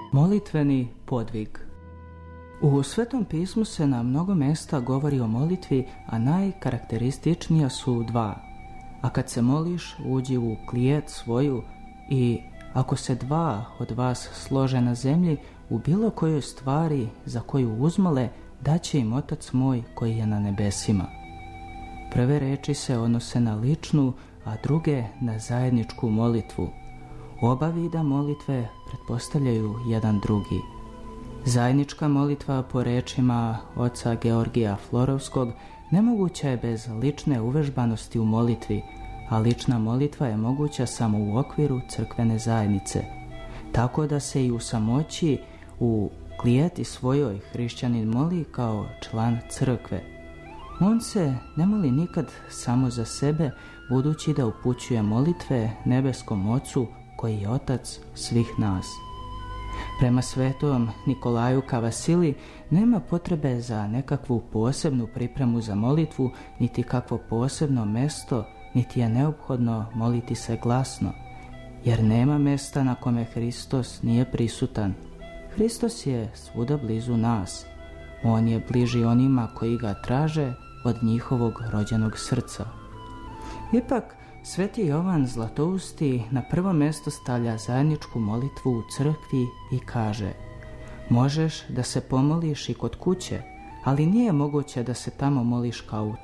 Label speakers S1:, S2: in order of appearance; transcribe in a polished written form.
S1: Molitveni podvig. U Svetom pismu se na mnogo mesta govori o molitvi, a najkarakterističnija su dva. A kad se moliš, uđi u klijet svoju i ako se dva od vas slože na zemlji u bilo kojoj stvari za koju uzmole, daće im Otac moj koji je na nebesima. Prve reči se odnose na ličnu, a druge na zajedničku molitvu. Oba vida molitve pretpostavljaju jedan drugi. Zajednička molitva po rečima oca Georgija Florovskog nemoguća je bez lične uvežbanosti u molitvi, a lična molitva je moguća samo u okviru crkvene zajednice. Tako da se i u samoći, u klijeti svojoj hrišćanin moli kao član crkve. On se ne moli nikad samo za sebe, budući da upućuje molitve nebeskom Ocu koji je Otac svih nas. Prema svetom Nikolaju Kavasili nema potrebe za nekakvu posebnu pripremu za molitvu, niti kakvo posebno mesto, niti je neophodno moliti se glasno, jer nema mesta na kome Hristos nije prisutan. Hristos je svuda blizu nas. On je bliži onima koji ga traže od njihovog rođenog srca. Ipak, Sveti Jovan Zlatousti na prvo mjesto stavlja zajedničku molitvu u crkvi i kaže: možeš da se pomoliš i kod kuće, ali nije moguće da se tamo moliš kao u